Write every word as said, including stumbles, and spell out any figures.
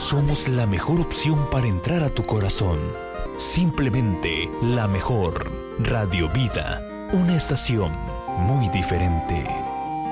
somos la mejor opción para entrar a tu corazón. Simplemente la mejor. Radio Vida, una estación muy diferente.